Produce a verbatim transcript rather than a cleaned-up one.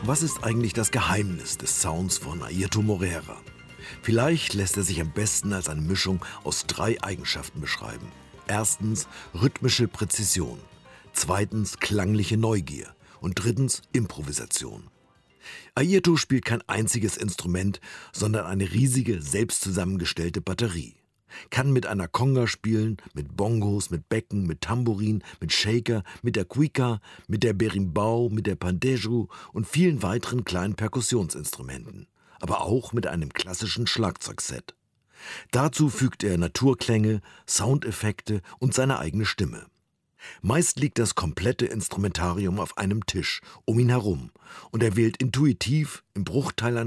Was ist eigentlich das Geheimnis des Sounds von Airto Moreira? Vielleicht lässt er sich am besten als eine Mischung aus drei Eigenschaften beschreiben. Erstens rhythmische Präzision, zweitens klangliche Neugier und drittens Improvisation. Airto spielt kein einziges Instrument, sondern eine riesige, selbst zusammengestellte Batterie. Kann mit einer Conga spielen, mit Bongos, mit Becken, mit Tambourin, mit Shaker, mit der Cuica, mit der Berimbau, mit der Pandeiro und vielen weiteren kleinen Perkussionsinstrumenten. Aber auch mit einem klassischen Schlagzeugset. Dazu fügt er Naturklänge, Soundeffekte und seine eigene Stimme. Meist liegt das komplette Instrumentarium auf einem Tisch um ihn herum und er wählt intuitiv im Bruchteil